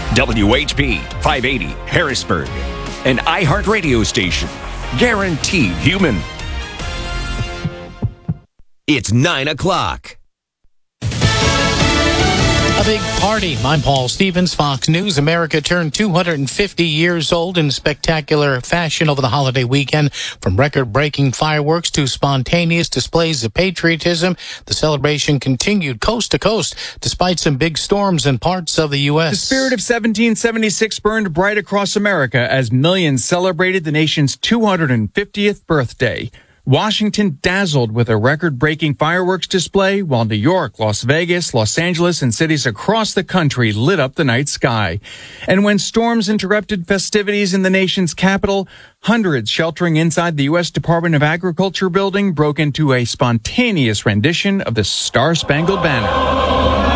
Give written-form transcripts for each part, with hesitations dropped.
WHP 580 Harrisburg, an iHeart radio station. Guaranteed human. It's 9 o'clock. A big party. I'm Paul Stevens, Fox News. America turned 250 years old in spectacular fashion over the holiday weekend. From record-breaking fireworks to spontaneous displays of patriotism, the celebration continued coast to coast despite some big storms in parts of the U.S. The spirit of 1776 burned bright across America as millions celebrated the nation's 250th birthday. Washington dazzled with a record-breaking fireworks display, while New York, Las Vegas, Los Angeles, and cities across the country lit up the night sky. And when storms interrupted festivities in the nation's capital, hundreds sheltering inside the U.S. Department of Agriculture building broke into a spontaneous rendition of the Star-Spangled Banner.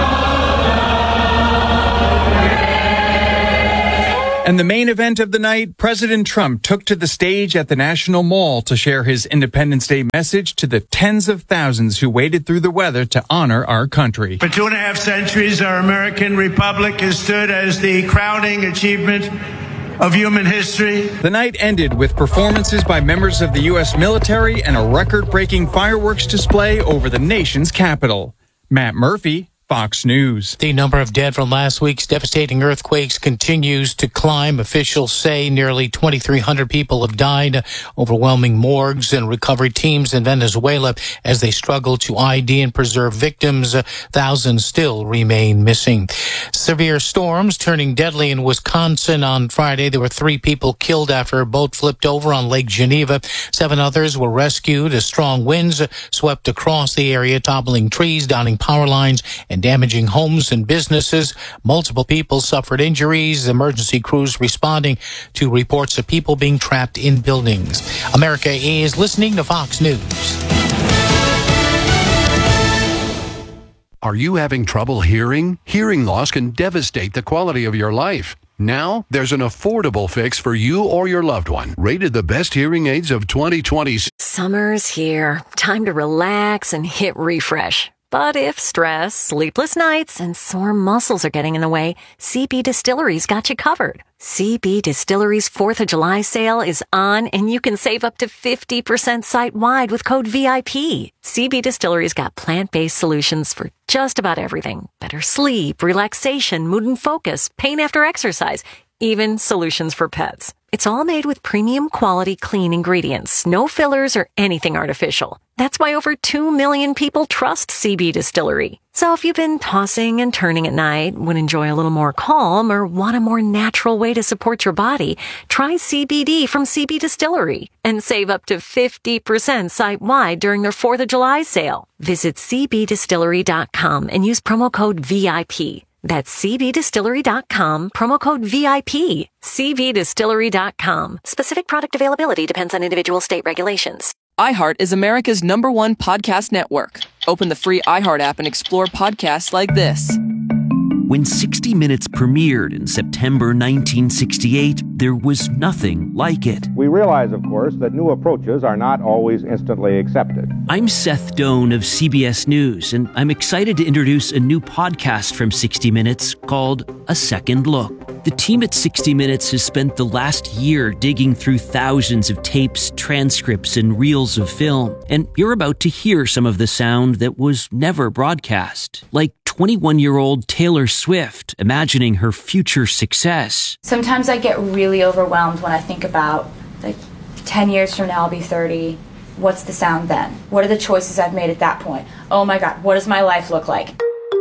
And the main event of the night, President Trump took to the stage at the National Mall to share his Independence Day message to the tens of thousands who waded through the weather to honor our country. For 2.5 centuries, our American republic has stood as the crowning achievement of human history. The night ended with performances by members of the U.S. military and a record-breaking fireworks display over the nation's capital. Matt Murphy, Fox News. The number of dead from last week's devastating earthquakes continues to climb. Officials say nearly 2,300 people have died, overwhelming morgues and recovery teams in Venezuela as they struggle to ID and preserve victims. Thousands still remain missing. Severe storms turning deadly in Wisconsin on Friday. There were 3 people killed after a boat flipped over on Lake Geneva. 7 others were rescued as strong winds swept across the area, toppling trees, downing power lines, and damaging homes and businesses. Multiple people suffered injuries. Emergency crews responding to reports of people being trapped in buildings. America is listening to Fox News. Are you having trouble hearing? Hearing loss can devastate the quality of your life. Now, there's an affordable fix for you or your loved one. Rated the best hearing aids of 2020. Summer's here. Time to relax and hit refresh. But if stress, sleepless nights, and sore muscles are getting in the way, CB Distillery's got you covered. CB Distillery's 4th of July sale is on, and you can save up to 50% site-wide with code VIP. CB Distillery's got plant-based solutions for just about everything. Better sleep, relaxation, mood and focus, pain after exercise, even solutions for pets. It's all made with premium quality clean ingredients, no fillers or anything artificial. That's why over 2 million people trust CB Distillery. So if you've been tossing and turning at night, would enjoy a little more calm, or want a more natural way to support your body, try CBD from CB Distillery and save up to 50% site-wide during their 4th of July sale. Visit cbdistillery.com and use promo code VIP. That's cbdistillery.com, promo code VIP. cbdistillery.com. Specific product availability depends on individual state regulations. iHeart is America's #1 podcast network. Open the free iHeart app and explore podcasts like this. When 60 Minutes premiered in September 1968, there was nothing like it. We realize, of course, that new approaches are not always instantly accepted. I'm Seth Doan of CBS News, and I'm excited to introduce a new podcast from 60 Minutes called A Second Look. The team at 60 Minutes has spent the last year digging through thousands of tapes, transcripts, and reels of film, and you're about to hear some of the sound that was never broadcast, like 21-year-old Taylor Swift imagining her future success. Sometimes I get really overwhelmed when I think about, 10 years from now I'll be 30. What's the sound then? What are the choices I've made at that point? Oh my God, what does my life look like?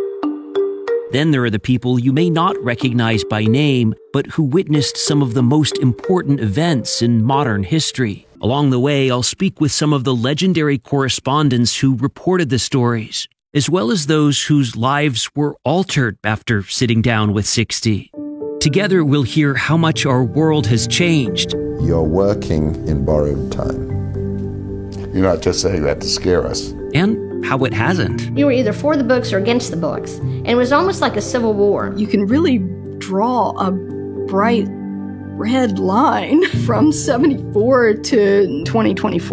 Then there are the people you may not recognize by name, but who witnessed some of the most important events in modern history. Along the way, I'll speak with some of the legendary correspondents who reported the stories, as well as those whose lives were altered after sitting down with 60. Together, we'll hear how much our world has changed. You're working in borrowed time. You're not just saying that to scare us. And how it hasn't. You were either for the books or against the books, and it was almost like a civil war. You can really draw a bright red line from 74 to 2024.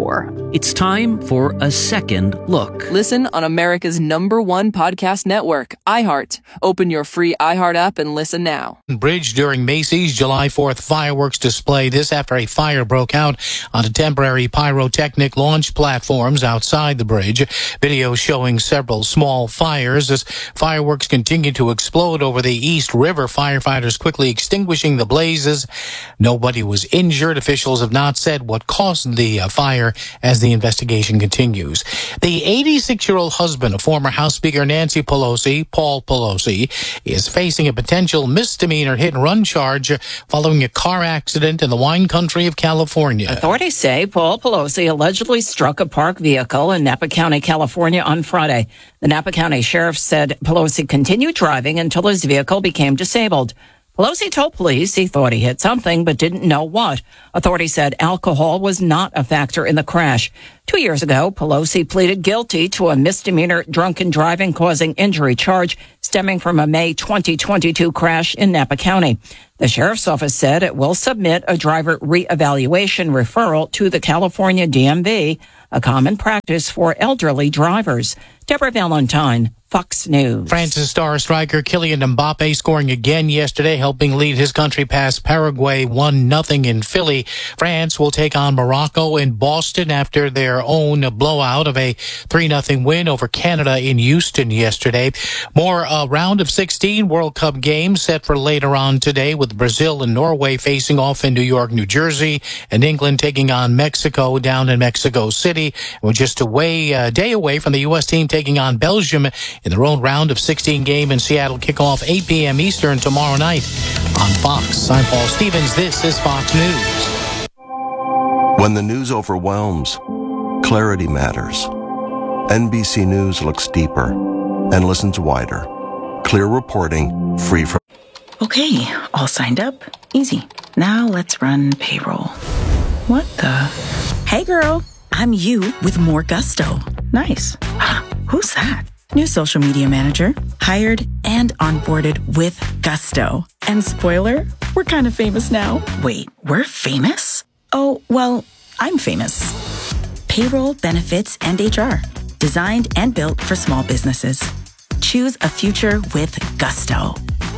It's time for a second look. Listen on America's #1 podcast network, iHeart. Open your free iHeart app and listen now. Bridge during Macy's July 4th fireworks display. This after a fire broke out on the temporary pyrotechnic launch platforms outside the bridge. Video showing several small fires as fireworks continue to explode over the East River. Firefighters quickly extinguishing the blazes. Nobody was injured. Officials have not said what caused the fire as the investigation continues. The 86-year-old husband of former House Speaker Nancy Pelosi, Paul Pelosi, is facing a potential misdemeanor hit-and-run charge following a car accident in the wine country of California. Authorities say Paul Pelosi allegedly struck a parked vehicle in Napa County, California on Friday. The Napa County Sheriff said Pelosi continued driving until his vehicle became disabled. Pelosi told police he thought he hit something but didn't know what. Authorities said alcohol was not a factor in the crash. 2 years ago, Pelosi pleaded guilty to a misdemeanor drunken driving causing injury charge stemming from a May 2022 crash in Napa County. The sheriff's office said it will submit a driver reevaluation referral to the California DMV, a common practice for elderly drivers. Deborah Valentine, Fox News. France's star striker Kylian Mbappe scoring again yesterday, helping lead his country past Paraguay 1-0 in Philly. France will take on Morocco in Boston after their own blowout of a 3-0 win over Canada in Houston yesterday. More round of 16 World Cup games set for later on today, with Brazil and Norway facing off in New York, New Jersey, and England taking on Mexico down in Mexico City. We're just a day away from the U.S. team taking on Belgium in their own round of 16 game in Seattle. Kickoff 8 p.m. Eastern tomorrow night on Fox. I'm Paul Stevens. This is Fox News. When the news overwhelms, clarity matters. NBC News looks deeper and listens wider. Clear reporting, free from... Okay, all signed up. Easy. Now let's run payroll. What the? Hey girl, I'm you with more gusto. Nice. Who's that? New social media manager, hired and onboarded with gusto. And spoiler, we're kind of famous now. Wait, we're famous? Oh, well, I'm famous. Payroll, benefits, and HR. Designed and built for small businesses. Choose a future with gusto.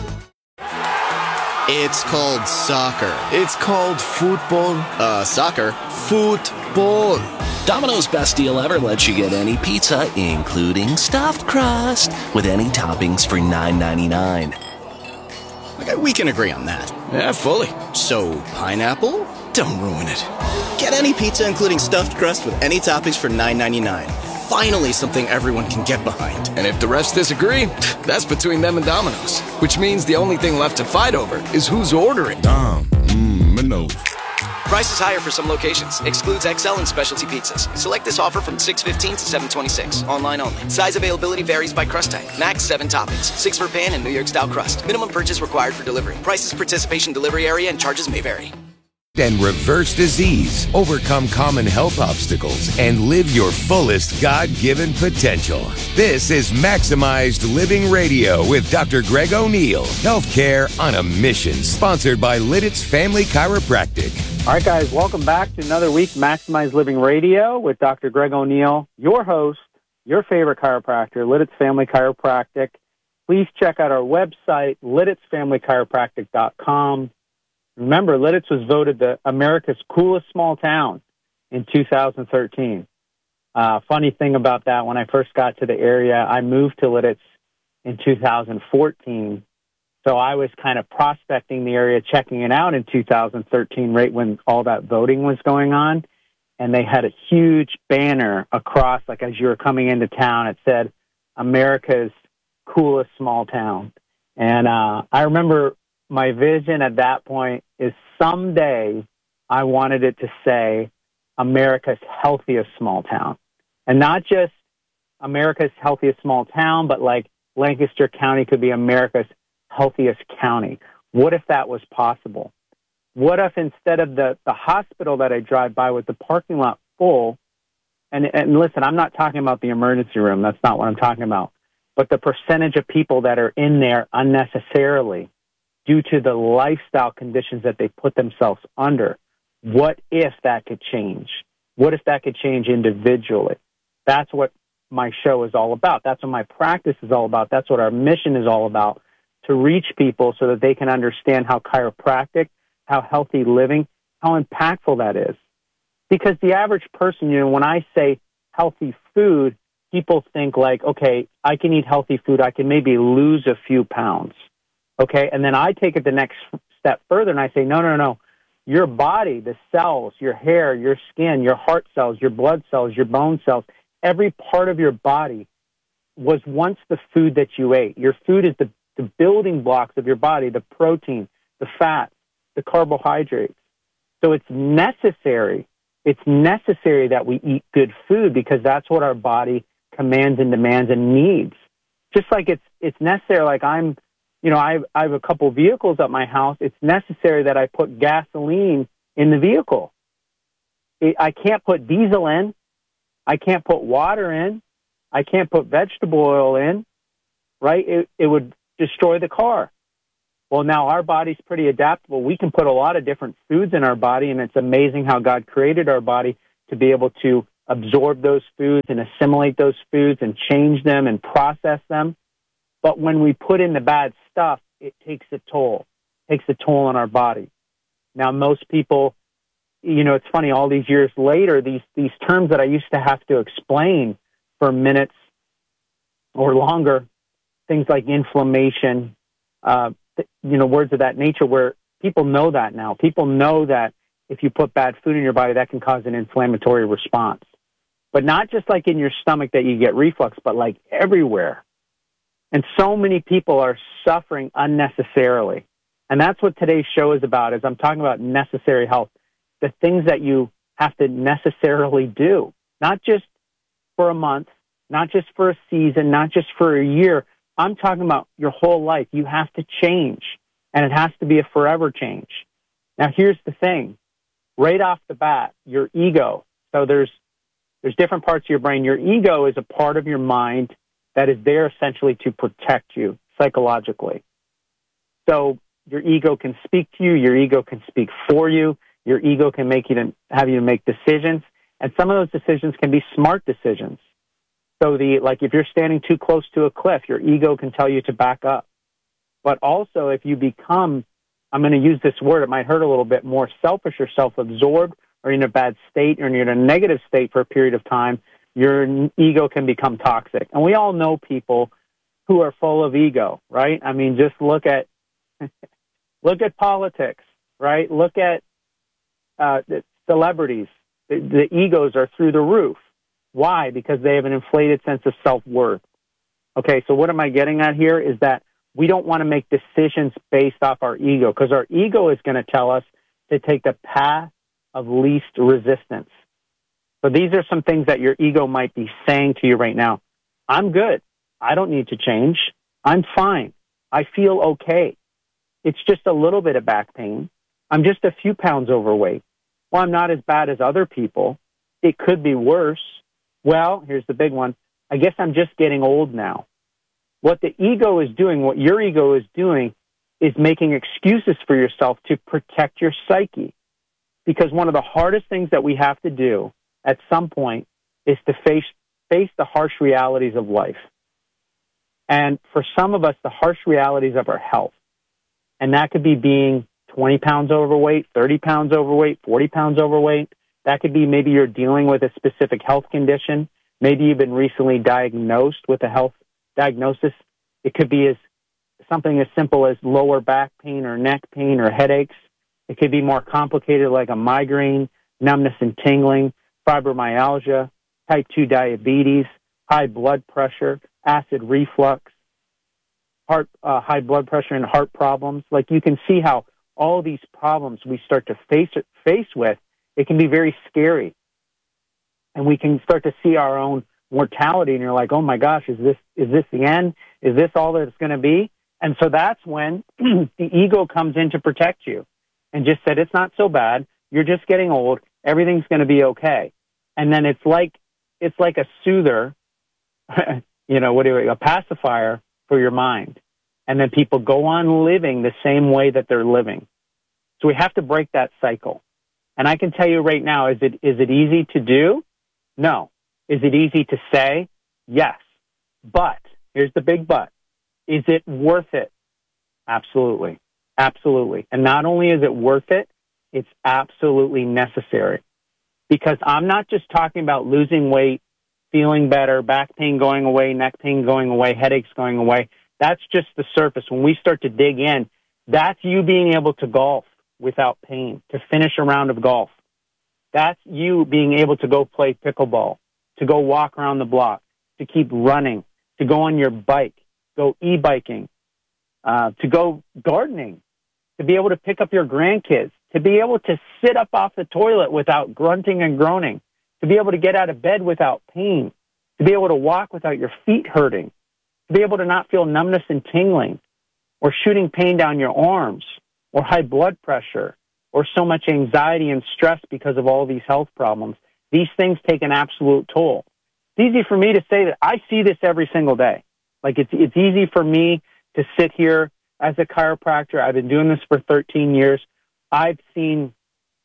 It's called soccer. It's called football. Soccer. Football. Domino's Best Deal Ever lets you get any pizza, including stuffed crust, with any toppings for $9.99. Okay, we can agree on that. Yeah, fully. So, pineapple? Don't ruin it. Get any pizza, including stuffed crust, with any toppings for $9.99. Finally, something everyone can get behind. And if the rest disagree, that's between them and Domino's. Which means the only thing left to fight over is who's ordering. Domino's. Price is higher for some locations. Excludes XL and specialty pizzas. Select this offer from 6/15 to 7/26. Online only. Size availability varies by crust type. Max 7 toppings. 6 for pan and New York style crust. Minimum purchase required for delivery. Prices, participation, delivery area, and charges may vary. And reverse disease, overcome common health obstacles, and live your fullest God-given potential. This is Maximized Living Radio with Dr. Greg O'Neill. Healthcare on a mission, sponsored by Lidditz Family Chiropractic. All right, guys, welcome back to another week, Maximized Living Radio with Dr. Greg O'Neill, your host, your favorite chiropractor, Lidditz Family Chiropractic. Please check out our website, LidditzFamilyChiropractic.com. Remember, Lidditz was voted America's coolest small town in 2013. Funny thing about that, when I first got to the area, I moved to Lidditz in 2014. So I was kind of prospecting the area, checking it out in 2013, right when all that voting was going on. And they had a huge banner across, like as you were coming into town, it said, America's coolest small town. And I remember my vision at that point is someday I wanted it to say America's healthiest small town. And not just America's healthiest small town, but like Lancaster County could be America's healthiest county. What if that was possible? What if instead of the hospital that I drive by with the parking lot full, and listen, I'm not talking about the emergency room. That's not what I'm talking about. But the percentage of people that are in there unnecessarily due to the lifestyle conditions that they put themselves under. What if that could change? What if that could change individually? That's what my show is all about. That's what my practice is all about. That's what our mission is all about, to reach people so that they can understand how chiropractic, how healthy living, how impactful that is. Because the average person, when I say healthy food, people think like, okay, I can eat healthy food. I can maybe lose a few pounds. Okay. And then I take it the next step further and I say, no. Your body, the cells, your hair, your skin, your heart cells, your blood cells, your bone cells, every part of your body was once the food that you ate. Your food is the building blocks of your body, the protein, the fat, the carbohydrates. So it's necessary. It's necessary that we eat good food because that's what our body commands and demands and needs. Just like it's necessary, like I have a couple vehicles at my house. It's necessary that I put gasoline in the vehicle. I can't put diesel in. I can't put water in. I can't put vegetable oil in, right? It would destroy the car. Well, now our body's pretty adaptable. We can put a lot of different foods in our body, and it's amazing how God created our body to be able to absorb those foods and assimilate those foods and change them and process them. But when we put in the bad stuff, it takes a toll. It takes a toll on our body. Now, most people, it's funny, all these years later, these terms that I used to have to explain for minutes or longer, things like inflammation, words of that nature, where people know that now. People know that if you put bad food in your body, that can cause an inflammatory response. But not just like in your stomach that you get reflux, but like everywhere. And so many people are suffering unnecessarily. And that's what today's show is about, is I'm talking about necessary health, the things that you have to necessarily do, not just for a month, not just for a season, not just for a year. I'm talking about your whole life. You have to change, and it has to be a forever change. Now, here's the thing. Right off the bat, your ego. So there's different parts of your brain. Your ego is a part of your mind that is there essentially to protect you psychologically. So your ego can speak to you. Your ego can speak for you. Your ego can have you make decisions. And some of those decisions can be smart decisions. So if you're standing too close to a cliff, your ego can tell you to back up. But also if you become, I'm going to use this word, it might hurt a little bit, more selfish or self-absorbed, or in a bad state, or in a negative state for a period of time, your ego can become toxic. And we all know people who are full of ego, right? I mean, just look at politics, right? Look at the celebrities. The egos are through the roof. Why? Because they have an inflated sense of self-worth. Okay, so what am I getting at here is that we don't want to make decisions based off our ego, because our ego is going to tell us to take the path of least resistance. So these are some things that your ego might be saying to you right now. I'm good. I don't need to change. I'm fine. I feel okay. It's just a little bit of back pain. I'm just a few pounds overweight. Well, I'm not as bad as other people. It could be worse. Well, here's the big one. I guess I'm just getting old now. What the ego is doing, what your ego is doing, is making excuses for yourself to protect your psyche. Because one of the hardest things that we have to do at some point is to face the harsh realities of life. And for some of us, the harsh realities of our health. And that could be being 20 pounds overweight, 30 pounds overweight, 40 pounds overweight. That could be maybe you're dealing with a specific health condition. Maybe you've been recently diagnosed with a health diagnosis. It could be something as simple as lower back pain or neck pain or headaches. It could be more complicated like a migraine, numbness and tingling, fibromyalgia, type 2 diabetes, high blood pressure, acid reflux, high blood pressure and heart problems. Like you can see how all these problems we start to face with, it can be very scary. And we can start to see our own mortality, and you're like, oh my gosh, is this the end? Is this all that it's going to be? And so that's when the ego comes in to protect you and just said, it's not so bad. You're just getting old. Everything's going to be okay. And then it's like a soother, a pacifier for your mind. And then people go on living the same way that they're living. So we have to break that cycle. And I can tell you right now, is it easy to do? No. Is it easy to say? Yes. But, here's the big but. Is it worth it? Absolutely. Absolutely. And not only is it worth it, it's absolutely necessary. Because I'm not just talking about losing weight, feeling better, back pain going away, neck pain going away, headaches going away. That's just the surface. When we start to dig in, that's you being able to golf without pain, to finish a round of golf. That's you being able to go play pickleball, to go walk around the block, to keep running, to go on your bike, go e-biking, to go gardening, to be able to pick up your grandkids, to be able to sit up off the toilet without grunting and groaning, to be able to get out of bed without pain, to be able to walk without your feet hurting, to be able to not feel numbness and tingling, or shooting pain down your arms, or high blood pressure, or so much anxiety and stress because of all these health problems. These things take an absolute toll. It's easy for me to say that I see this every single day. Like it's easy for me to sit here as a chiropractor. I've been doing this for 13 years. I've seen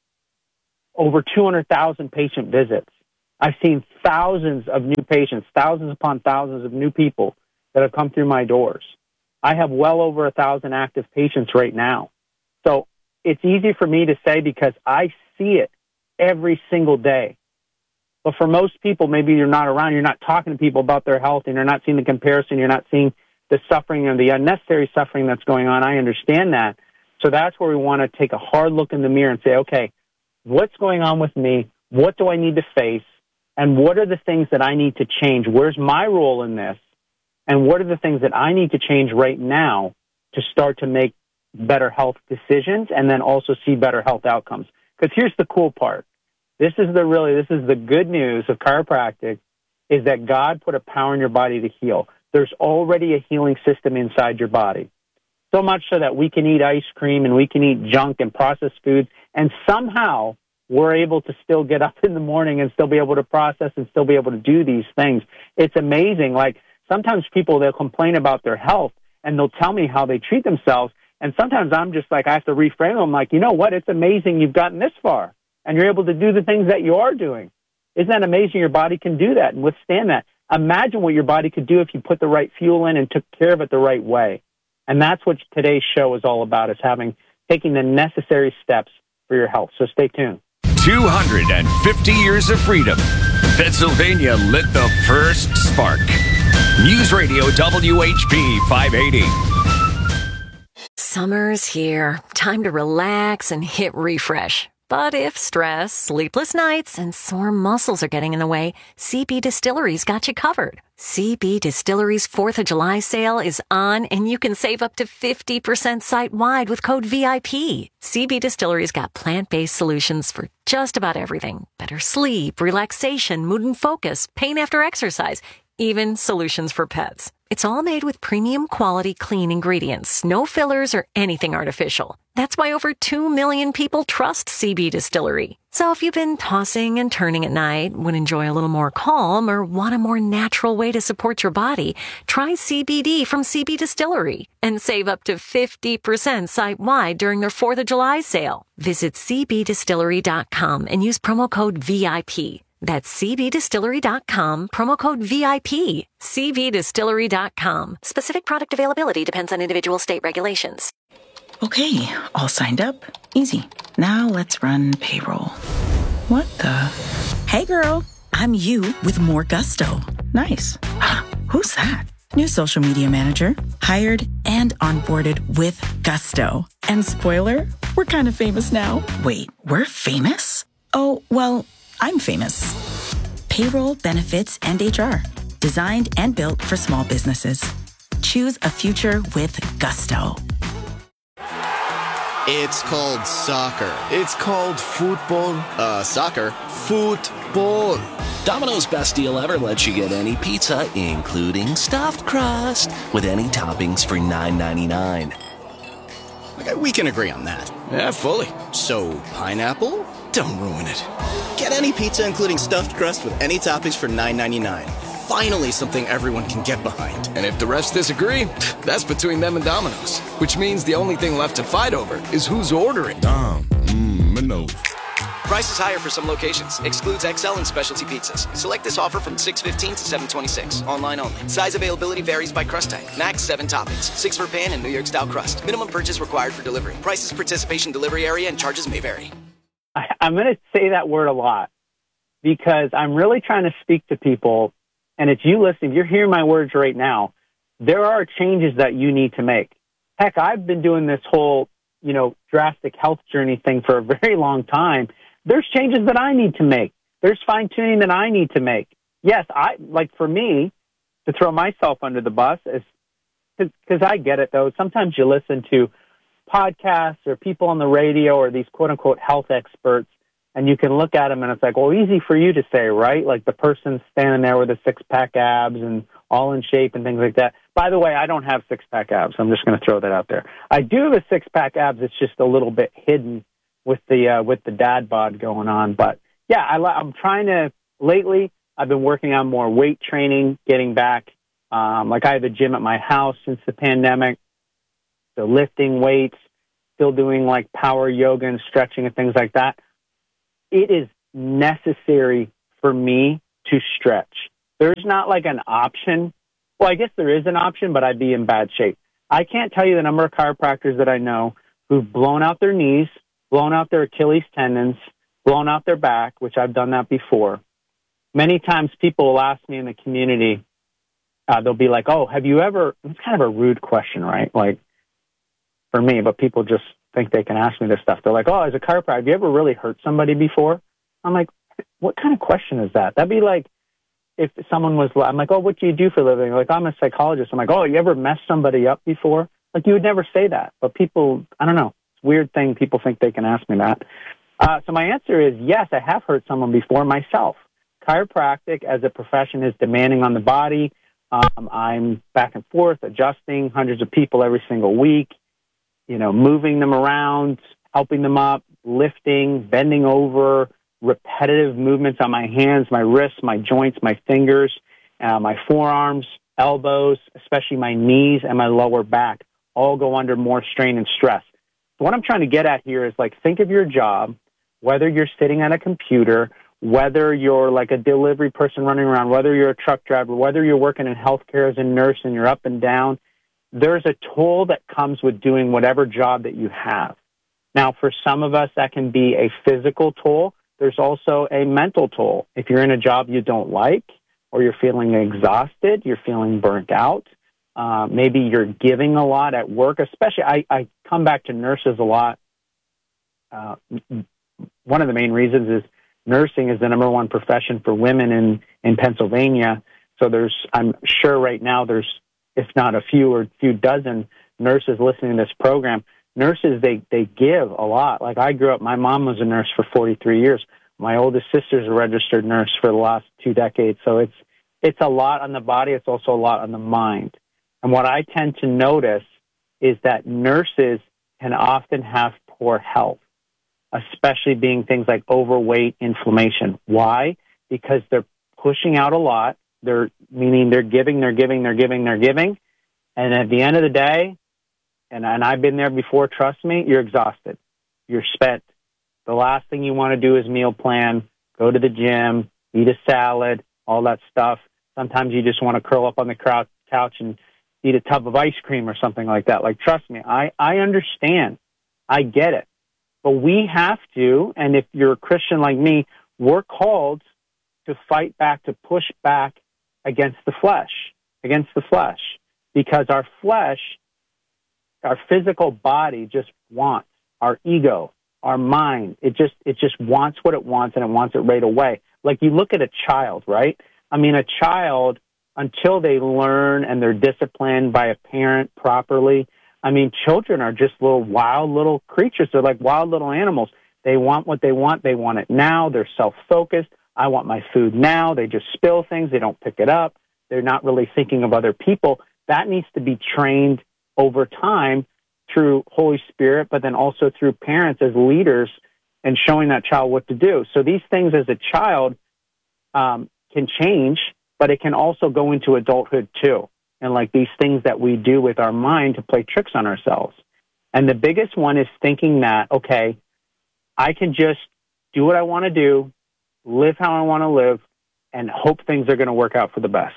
over 200,000 patient visits. I've seen thousands of new patients, thousands upon thousands of new people that have come through my doors. I have well over 1,000 active patients right now. So it's easy for me to say because I see it every single day. But for most people, maybe you're not around, you're not talking to people about their health, and you're not seeing the comparison, you're not seeing the suffering and the unnecessary suffering that's going on. I understand that. So that's where we want to take a hard look in the mirror and say, okay, what's going on with me? What do I need to face? And what are the things that I need to change? Where's my role in this? And what are the things that I need to change right now to start to make better health decisions and then also see better health outcomes? Because here's the cool part. This is the good news of chiropractic, is that God put a power in your body to heal. There's already a healing system inside your body. So much so that we can eat ice cream and we can eat junk and processed foods, and somehow we're able to still get up in the morning and still be able to process and still be able to do these things. It's amazing. Like sometimes people, they'll complain about their health and they'll tell me how they treat themselves. And sometimes I'm just like, I have to reframe them. Like, you know what? It's amazing you've gotten this far and you're able to do the things that you are doing. Isn't that amazing? Your body can do that and withstand that. Imagine what your body could do if you put the right fuel in and took care of it the right way. And that's what today's show is all about, is taking the necessary steps for your health. So stay tuned. 250 years of freedom. Pennsylvania lit the first spark. News Radio WHP 580. Summer's here. Time to relax and hit refresh. But if stress, sleepless nights, and sore muscles are getting in the way, CB Distillery's got you covered. CB Distillery's 4th of July sale is on, and you can save up to 50% site-wide with code VIP. CB Distillery's got plant-based solutions for just about everything. Better sleep, relaxation, mood and focus, pain after exercise, even solutions for pets. It's all made with premium quality clean ingredients, no fillers or anything artificial. That's why over 2 million people trust CB Distillery. So if you've been tossing and turning at night, would enjoy a little more calm, or want a more natural way to support your body, try CBD from CB Distillery and save up to 50% site-wide during their 4th of July sale. Visit cbdistillery.com and use promo code VIP. That's cbdistillery.com, promo code VIP. cbdistillery.com. Specific product availability depends on individual state regulations. Okay, all signed up. Easy. Now let's run payroll. What the? Hey girl, I'm you with more gusto. Nice. Who's that? New social media manager, hired and onboarded with gusto. And spoiler, we're kind of famous now. Wait, we're famous? Oh, well, I'm famous. Payroll, benefits, and HR. Designed and built for small businesses. Choose a future with gusto. It's called soccer. It's called football. Soccer. Football. Domino's Best Deal Ever lets you get any pizza, including stuffed crust, with any toppings for $9.99. Okay, we can agree on that. Yeah, fully. So, pineapple? Don't ruin it. Get any pizza, including stuffed crust, with any toppings for $9.99. Finally, something everyone can get behind. And if the refs disagree, that's between them and Domino's. Which means the only thing left to fight over is who's ordering. Domino's. Prices higher for some locations. Excludes XL and specialty pizzas. Select this offer from 6/15 to 7/26. Online only. Size availability varies by crust type. Max 7 toppings. 6 for pan and New York style crust. Minimum purchase required for delivery. Prices, participation, delivery area, and charges may vary. I'm going to say that word a lot because I'm really trying to speak to people. And if you listen, if you're hearing my words right now, there are changes that you need to make. Heck, I've been doing this whole, drastic health journey thing for a very long time. There's changes that I need to make. There's fine tuning that I need to make. Yes, for me, to throw myself under the bus, because I get it though. Sometimes you listen to podcasts or people on the radio or these quote unquote health experts, and you can look at them and it's like, well, easy for you to say, right? Like the person standing there with a 6-pack abs and all in shape and things like that. By the way, I don't have 6-pack abs. I'm just going to throw that out there. I do have a 6-pack abs. It's just a little bit hidden with the dad bod going on. But yeah, I'm trying to, lately, I've been working on more weight training, getting back. I have a gym at my house since the pandemic. So lifting weights, still doing like power yoga and stretching and things like that. It is necessary for me to stretch. There's not like an option. Well, I guess there is an option, but I'd be in bad shape. I can't tell you the number of chiropractors that I know who've blown out their knees, blown out their Achilles tendons, blown out their back, which I've done that before. Many times people will ask me in the community, they'll be like, oh, have you ever, it's kind of a rude question, right? Like for me, but people just think they can ask me this stuff. They're like, oh, as a chiropractor, have you ever really hurt somebody before? I'm like, what kind of question is that? That'd be like if someone was, I'm like, oh, what do you do for a living? Like, I'm a psychologist. I'm like, oh, you ever messed somebody up before? Like, you would never say that. But people, I don't know. It's a weird thing. People think they can ask me that. So my answer is yes, I have hurt someone before myself. Chiropractic as a profession is demanding on the body. I'm back and forth, adjusting hundreds of people every single week, moving them around, helping them up, lifting, bending over, repetitive movements on my hands, my wrists, my joints, my fingers, my forearms, elbows, especially my knees and my lower back, all go under more strain and stress. What I'm trying to get at here is think of your job, whether you're sitting at a computer, whether you're like a delivery person running around, whether you're a truck driver, whether you're working in healthcare as a nurse and you're up and down, there's a toll that comes with doing whatever job that you have. Now, for some of us, that can be a physical toll. There's also a mental toll. If you're in a job you don't like, or you're feeling exhausted, you're feeling burnt out, maybe you're giving a lot at work, especially I come back to nurses a lot. One of the main reasons is nursing is the number one profession for women in Pennsylvania. So I'm sure right now there's, if not a few dozen nurses listening to this program. Nurses, they give a lot. Like I grew up, my mom was a nurse for 43 years. My oldest sister's a registered nurse for the last 2 decades. So it's a lot on the body. It's also a lot on the mind. And what I tend to notice is that nurses can often have poor health, especially being things like overweight, inflammation. Why? Because they're pushing out a lot. They're giving. And at the end of the day, and I've been there before, trust me, you're exhausted. You're spent. The last thing you want to do is meal plan, go to the gym, eat a salad, all that stuff. Sometimes you just want to curl up on the couch and eat a tub of ice cream or something like that. Like, trust me, I understand. I get it. But we have to, and if you're a Christian like me, we're called to fight back, to push back against the flesh, because our flesh, our physical body just wants, our ego, our mind, it just wants what it wants, and it wants it right away. Like you look at a child, right? I mean, a child, until they learn and they're disciplined by a parent properly, I mean, children are just wild little creatures. They're like wild little animals. They want what they want. They want it now. They're self-focused. I want my food now. They just spill things. They don't pick it up. They're not really thinking of other people. That needs to be trained over time through Holy Spirit, but then also through parents as leaders and showing that child what to do. So these things as a child can change, but it can also go into adulthood too. And like these things that we do with our mind to play tricks on ourselves. And the biggest one is thinking that, okay, I can just do what I want to do, live how I want to live, and hope things are going to work out for the best.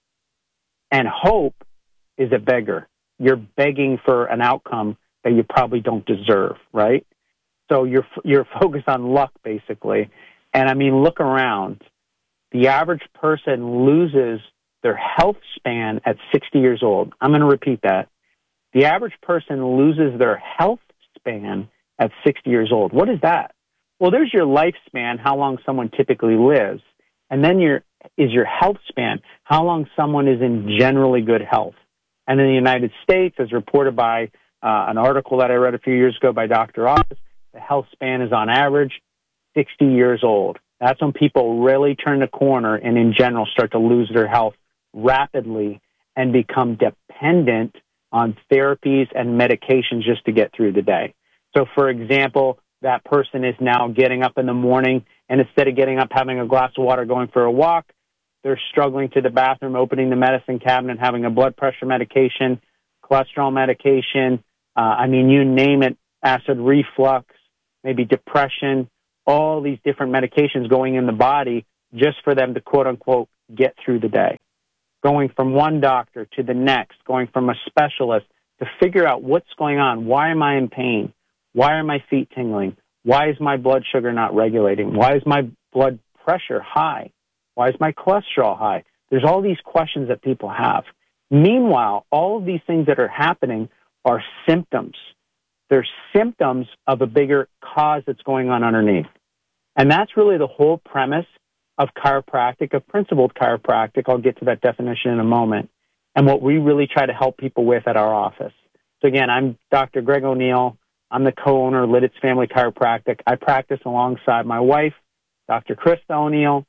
And hope is a beggar. You're begging for an outcome that you probably don't deserve, right? So you're focused on luck, basically. And I mean, look around. The average person loses their health span at 60 years old. I'm going to repeat that. The average person loses their health span at 60 years old. What is that? Well, there's your lifespan, how long someone typically lives. And then is your health span, how long someone is in generally good health. And in the United States, as reported by an article that I read a few years ago by Dr. Oz, the health span is on average 60 years old. That's when people really turn the corner and in general start to lose their health rapidly and become dependent on therapies and medications just to get through the day. So, for example, that person is now getting up in the morning, and instead of getting up, having a glass of water, going for a walk, they're struggling to the bathroom, opening the medicine cabinet, having a blood pressure medication, cholesterol medication, you name it, acid reflux, maybe depression, all these different medications going in the body just for them to, quote unquote, get through the day. Going from one doctor to the next, going from a specialist to figure out what's going on. Why am I in pain? Why are my feet tingling? Why is my blood sugar not regulating? Why is my blood pressure high? Why is my cholesterol high? There's all these questions that people have. Meanwhile, all of these things that are happening are symptoms. They're symptoms of a bigger cause that's going on underneath. And that's really the whole premise of chiropractic, of principled chiropractic. I'll get to that definition in a moment. And what we really try to help people with at our office. So again, I'm Dr. Greg O'Neill. I'm the co-owner of Lidditz Family Chiropractic. I practice alongside my wife, Dr. Krista O'Neill.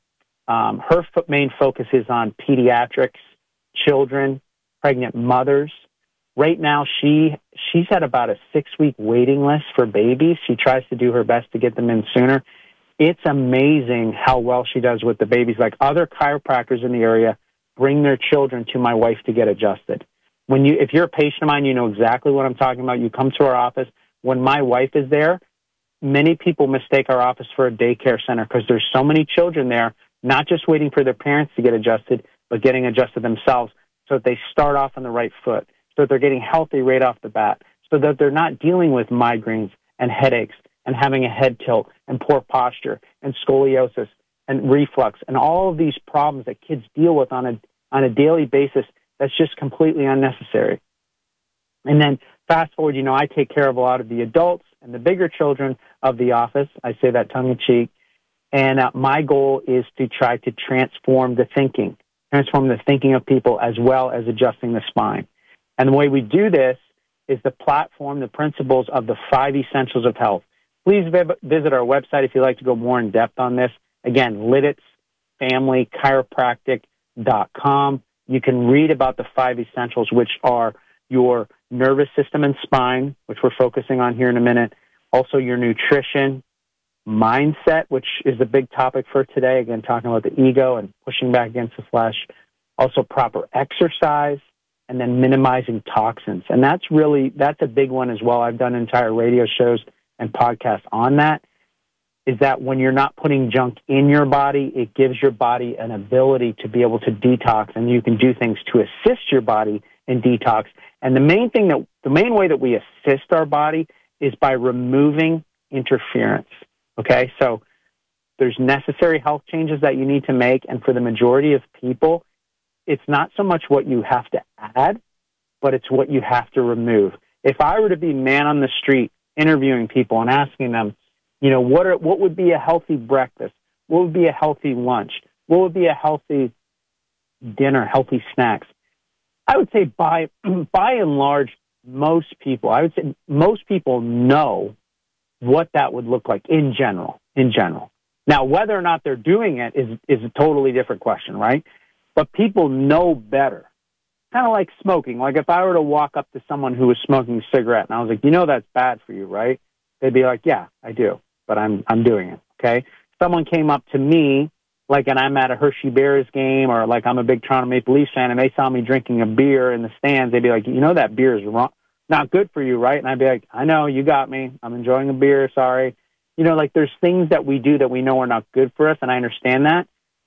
Her main focus is on pediatrics, children, pregnant mothers. Right now, she's at about a 6-week waiting list for babies. She tries to do her best to get them in sooner. It's amazing how well she does with the babies. Like other chiropractors in the area bring their children to my wife to get adjusted. If you're a patient of mine, you know exactly what I'm talking about. You come to our office. When my wife is there, many people mistake our office for a daycare center because there's so many children there, not just waiting for their parents to get adjusted, but getting adjusted themselves so that they start off on the right foot, so that they're getting healthy right off the bat, so that they're not dealing with migraines and headaches and having a head tilt and poor posture and scoliosis and reflux and all of these problems that kids deal with on a daily basis. That's just completely unnecessary. And then fast forward, I take care of a lot of the adults and the bigger children of the office. I say that tongue in cheek. And my goal is to try to transform the thinking of people as well as adjusting the spine. And the way we do this is the platform, the principles of the 5 essentials of health. Please visit our website if you'd like to go more in depth on this. Again, LidditzFamilyChiropractic.com. You can read about the 5 essentials, which are your nervous system and spine, which we're focusing on here in a minute. Also your nutrition, mindset, which is a big topic for today. Again, talking about the ego and pushing back against the flesh. Also proper exercise, and then minimizing toxins. And that's a big one as well. I've done entire radio shows and podcasts on that, is that when you're not putting junk in your body, it gives your body an ability to be able to detox, and you can do things to assist your body in detox. And the main way that we assist our body is by removing interference. Okay, so there's necessary health changes that you need to make, and for the majority of people, it's not so much what you have to add, but it's what you have to remove. If I were to be man on the street interviewing people and asking them, what would be a healthy breakfast? What would be a healthy lunch? What would be a healthy dinner, healthy snacks? I would say by and large, most people know what that would look like in general. Now, whether or not they're doing it is a totally different question, right? But people know better. Kind of like smoking. Like if I were to walk up to someone who was smoking a cigarette and I was like, that's bad for you, right? They'd be like, yeah, I do, but I'm doing it, okay? Someone came up to me, and I'm at a Hershey Bears game, or I'm a big Toronto Maple Leafs fan, and they saw me drinking a beer in the stands, they'd be like, that beer is not good for you, right? And I'd be like, I know, you got me. I'm enjoying a beer, sorry. like there's things that we do that we know are not good for us, and I understand that.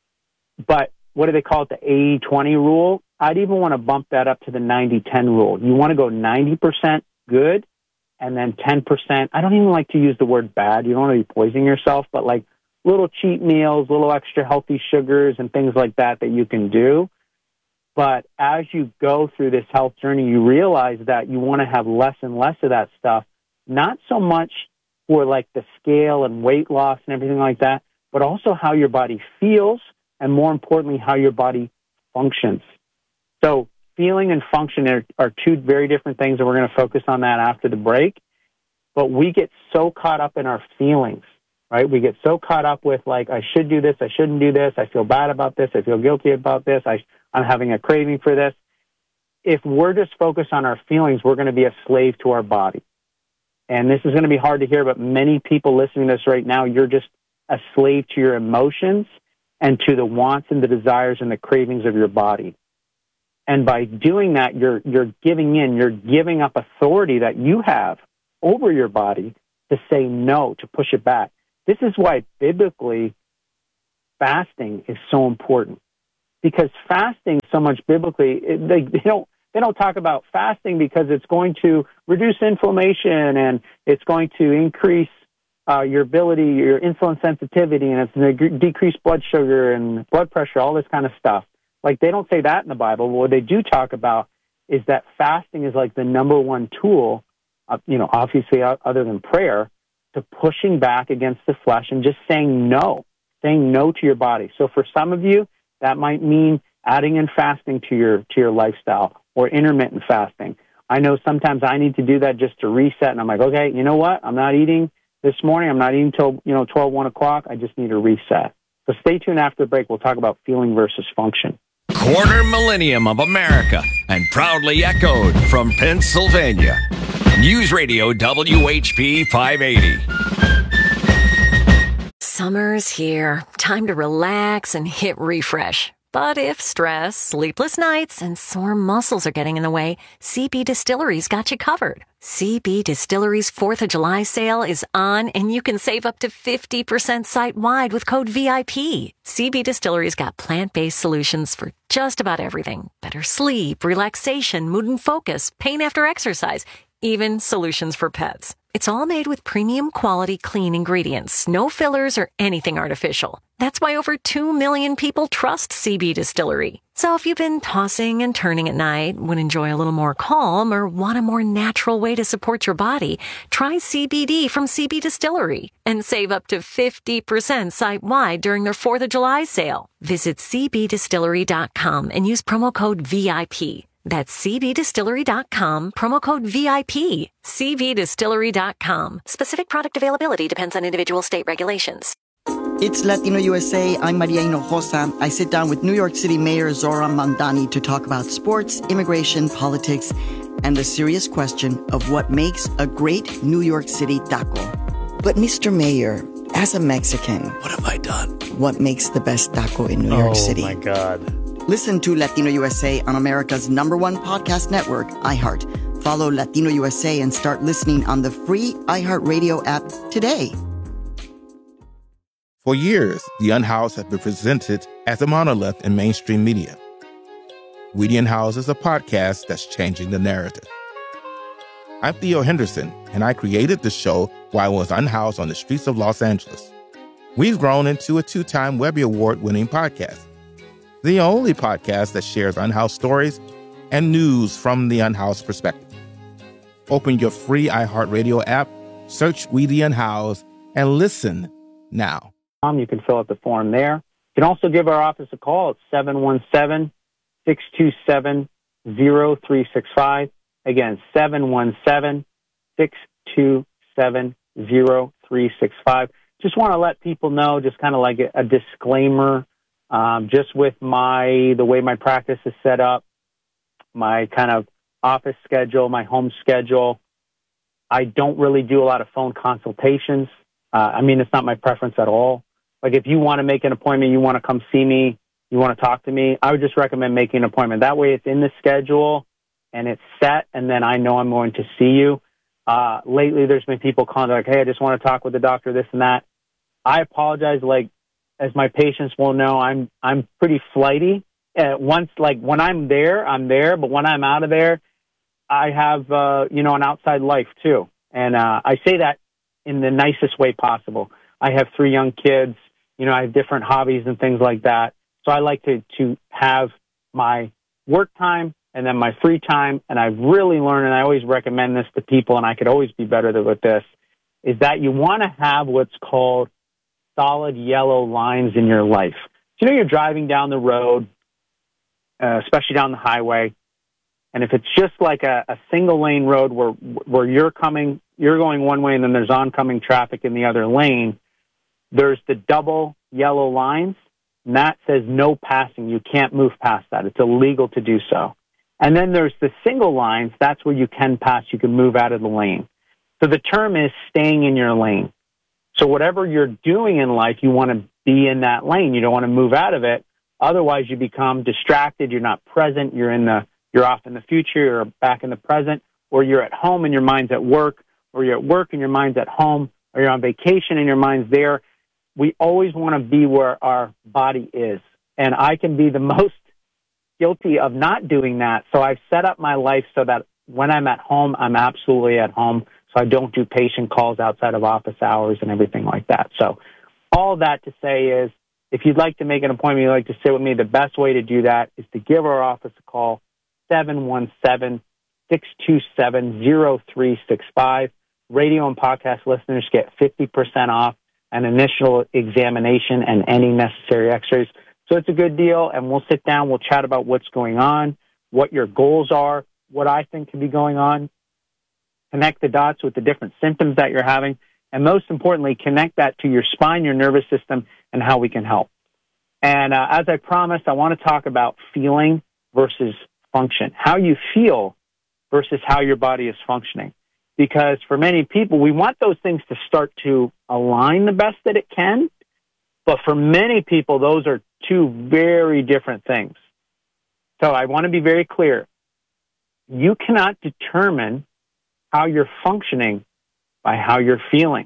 But what do they call it? The 80-20 rule. I'd even want to bump that up to the 90-10 rule. You want to go 90% good and then 10%. I don't even like to use the word bad. You don't want to be poisoning yourself, but like little cheat meals, little extra healthy sugars and things like that you can do. But as you go through this health journey, you realize that you want to have less and less of that stuff, not so much for like the scale and weight loss and everything like that, but also how your body feels and more importantly, how your body functions. So feeling and function are two very different things, and we're going to focus on that after the break. But we get so caught up in our feelings, right? We get so caught up with like, I should do this, I shouldn't do this, I feel bad about this, I feel guilty about this, I'm having a craving for this. If we're just focused on our feelings, we're going to be a slave to our body. And this is going to be hard to hear, but many people listening to this right now, you're just a slave to your emotions and to the wants and the desires and the cravings of your body. And by doing that, you're giving up authority that you have over your body to say no, to push it back. This is why biblically fasting is so important. Because fasting so much biblically, they don't talk about fasting because it's going to reduce inflammation and it's going to increase your ability, your insulin sensitivity, and it's going to decrease blood sugar and blood pressure, all this kind of stuff. Like, they don't say that in the Bible. What they do talk about is that fasting is like the number one tool, obviously other than prayer, to pushing back against the flesh and just saying no to your body. So for some of you, that might mean adding in fasting to your lifestyle or intermittent fasting. I know sometimes I need to do that just to reset, and I'm like, okay, you know what? I'm not eating this morning. I'm not eating till 12, 1 o'clock. I just need to reset. So stay tuned after the break. We'll talk about feeling versus function. Quarter millennium of America and proudly echoed from Pennsylvania. News Radio WHP 580. Summer's here. Time to relax and hit refresh. But if stress, sleepless nights, and sore muscles are getting in the way, CB Distillery's got you covered. CB Distillery's 4th of July sale is on, and you can save up to 50% site-wide with code VIP. CB Distillery's got plant-based solutions for just about everything. Better sleep, relaxation, mood and focus, pain after exercise, even solutions for pets. It's all made with premium quality clean ingredients, no fillers or anything artificial. That's why over 2 million people trust CB Distillery. So if you've been tossing and turning at night, would enjoy a little more calm, or want a more natural way to support your body, try CBD from CB Distillery and save up to 50% site-wide during their 4th of July sale. Visit cbdistillery.com and use promo code VIP. That's cbdistillery.com, promo code VIP. cbdistillery.com. Specific product availability depends on individual state regulations. It's Latino USA. I'm Maria Hinojosa. I sit down with New York City Mayor Zoran Mandani to talk about sports, immigration, politics, and the serious question of what makes a great New York City taco. But Mr. Mayor, as a Mexican, What have I done? what makes the best taco in New York City? Oh, my God. Listen to Latino USA on America's #1 podcast network, iHeart. Follow Latino USA and start listening on the free iHeartRadio app today. For years, The Unhoused has been presented as a monolith in mainstream media. We the Unhoused is a podcast that's changing the narrative. I'm Theo Henderson, and I created the show while I was unhoused on the streets of Los Angeles. We've grown into a 2-time Webby Award-winning podcast. The only podcast that shares unhoused stories and news from the unhoused perspective. Open your free iHeartRadio app, search We the Unhoused, and listen now. You can fill out the form there. You can also give our office a call at 717-627-0365. Again, 717-627-0365. Just want to let people know, just kind of like a disclaimer, just with the way my practice is set up, my kind of office schedule, my home schedule, I don't really do a lot of phone consultations. It's not my preference at all. Like, if you want to make an appointment, you want to come see me, you want to talk to me, I would just recommend making an appointment. That way it's in the schedule and it's set, and then I know I'm going to see you. Lately, there's been people calling like, hey, I just want to talk with the doctor, this and that. I apologize. Like, as my patients will know, I'm pretty flighty. When I'm there, I'm there. But when I'm out of there, I have, an outside life too. And I say that in the nicest way possible. I have 3 young kids. I have different hobbies and things like that. So I like to have my work time and then my free time. And I've really learned, and I always recommend this to people, and I could always be better with this, is that you want to have what's called solid yellow lines in your life. So, you're driving down the road, especially down the highway, and if it's just like a single lane road where you're going one way and then there's oncoming traffic in the other lane, there's the double yellow lines, and that says no passing. You can't move past that. It's illegal to do so. And then there's the single lines. That's where you can pass. You can move out of the lane. So the term is staying in your lane. So whatever you're doing in life, you want to be in that lane. You don't want to move out of it. Otherwise, you become distracted. You're not present. You're off in the future. You're back in the present. Or you're at home and your mind's at work. Or you're at work and your mind's at home. Or you're on vacation and your mind's there. We always want to be where our body is. And I can be the most guilty of not doing that. So I've set up my life so that when I'm at home, I'm absolutely at home. So I don't do patient calls outside of office hours and everything like that. So all that to say is, if you'd like to make an appointment, you'd like to sit with me, the best way to do that is to give our office a call, 717-627-0365. Radio and podcast listeners get 50% off an initial examination and any necessary x-rays. So it's a good deal, and we'll sit down, we'll chat about what's going on, what your goals are, what I think could be going on, connect the dots with the different symptoms that you're having, and most importantly, connect that to your spine, your nervous system, and how we can help. And as I promised, I want to talk about feeling versus function, how you feel versus how your body is functioning. Because for many people, we want those things to start to align the best that it can. But for many people, those are two very different things. So I want to be very clear. You cannot determine how you're functioning by how you're feeling.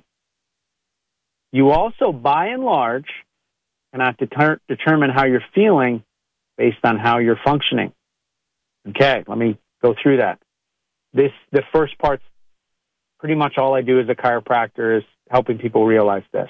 You also, by and large, cannot determine how you're feeling based on how you're functioning. Okay, let me go through that. The first part's pretty much all I do as a chiropractor is helping people realize this.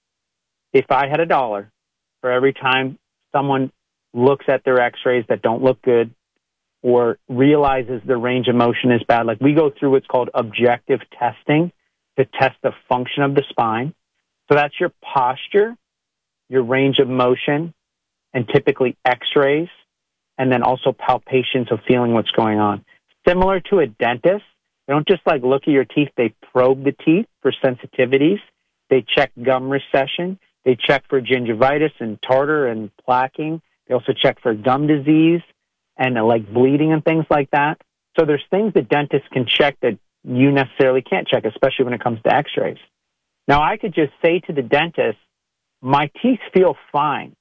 If I had $1 for every time someone looks at their x-rays that don't look good or realizes their range of motion is bad, like we go through what's called objective testing to test the function of the spine. So that's your posture, your range of motion, and typically x-rays, and then also palpations of feeling what's going on. Similar to a dentist, they don't just like look at your teeth, they probe the teeth for sensitivities. They check gum recession. They check for gingivitis and tartar and plaquing. They also check for gum disease and like bleeding and things like that. So there's things that dentists can check that you necessarily can't check, especially when it comes to x-rays. Now, I could just say to the dentist, my teeth feel fine.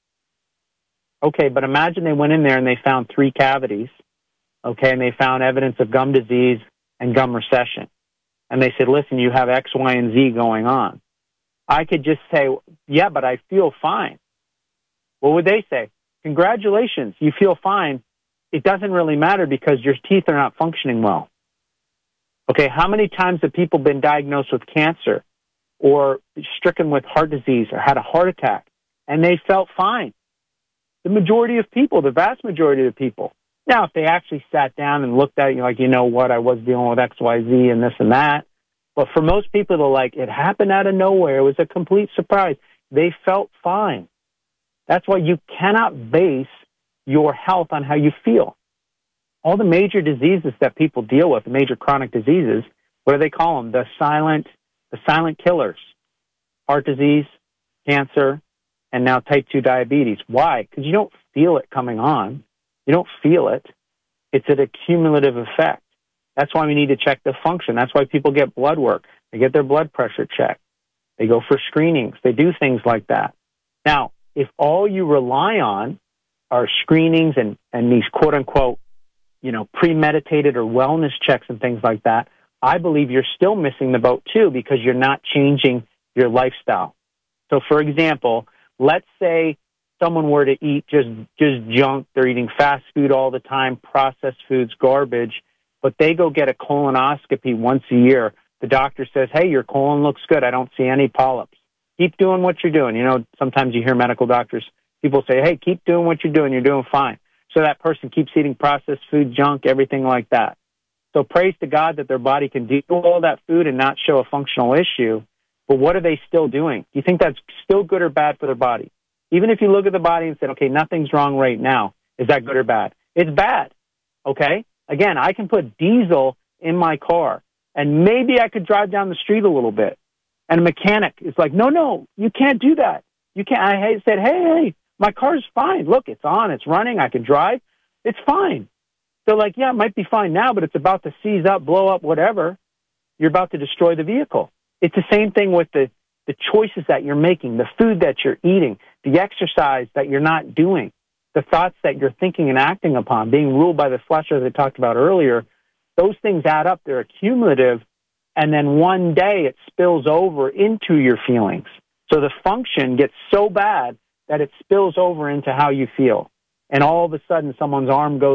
Okay, but imagine they went in there and they found 3 cavities, okay, and they found evidence of gum disease and gum recession. And they said, listen, you have X, Y, and Z going on. I could just say, yeah, but I feel fine. What would they say? Congratulations, you feel fine. It doesn't really matter because your teeth are not functioning well. Okay, how many times have people been diagnosed with cancer or stricken with heart disease or had a heart attack and they felt fine? The majority of people, the vast majority of the people. Now, if they actually sat down and looked at it, like, you know what, I was dealing with X, Y, Z and this and that. But for most people, they're like, it happened out of nowhere. It was a complete surprise. They felt fine. That's why you cannot base your health on how you feel. All the major diseases that people deal with, the major chronic diseases, what do they call them? The silent killers. Heart disease, cancer, and now type 2 diabetes. Why? Because you don't feel it coming on. You don't feel it. It's an accumulative effect. That's why we need to check the function. That's why people get blood work. They get their blood pressure checked. They go for screenings. They do things like that. Now, if all you rely on are screenings and these quote-unquote, premeditated or wellness checks and things like that, I believe you're still missing the boat too, because you're not changing your lifestyle. So, for example, let's say someone were to eat just junk. They're eating fast food all the time, processed foods, garbage, but they go get a colonoscopy once a year. The doctor says, hey, your colon looks good. I don't see any polyps. Keep doing what you're doing. You know, sometimes you hear medical doctors, people say, hey, keep doing what you're doing. You're doing fine. So that person keeps eating processed food, junk, everything like that. So praise to God that their body can do all that food and not show a functional issue. But what are they still doing? Do you think that's still good or bad for their body? Even if you look at the body and say, okay, nothing's wrong right now, is that good or bad? It's bad, okay? Again, I can put diesel in my car, and maybe I could drive down the street a little bit. And a mechanic is like, no, you can't do that. You can't. I said, hey, my car's fine. Look, it's on, it's running, I can drive. It's fine. They're like, yeah, it might be fine now, but it's about to seize up, blow up, whatever. You're about to destroy the vehicle. It's the same thing with the choices that you're making, the food that you're eating, the exercise that you're not doing, the thoughts that you're thinking and acting upon, being ruled by the flesh, as I talked about earlier. Those things add up. They're accumulative. And then one day it spills over into your feelings. So the function gets so bad that it spills over into how you feel. And all of a sudden someone's arm goes